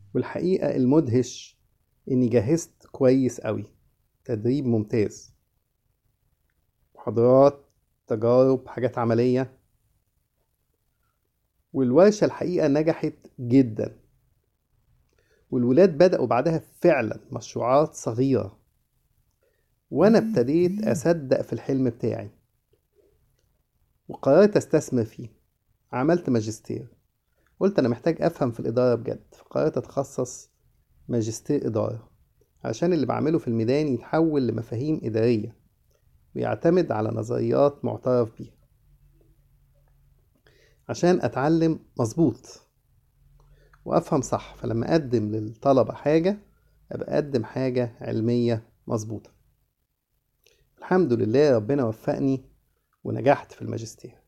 والحقيقة المدهش إني جهزت كويس أوي. تدريب ممتاز، محاضرات، تجارب، حاجات عملية. والورشة الحقيقة نجحت جدا، والولاد بدأوا بعدها فعلا مشروعات صغيرة، وأنا ابتديت أصدق في الحلم بتاعي وقررت أستثمر فيه. عملت ماجستير، قلت أنا محتاج أفهم في الإدارة بجد، فقررت أتخصص ماجستير إدارة عشان اللي بعمله في الميدان يتحول لمفاهيم إدارية ويعتمد على نظريات معترف بيها، عشان أتعلم مظبوط وأفهم صح، فلما أقدم للطلبة حاجة أبقى أقدم حاجة علمية مظبوطة. الحمد لله ربنا وفقني ونجحت في الماجستير.